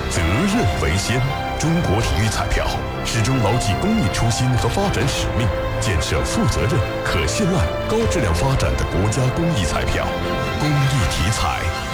责任为先。中国体育彩票始终牢记公益初心和发展使命，建设负责任、可信赖、高质量发展的国家公益彩票。公益体彩。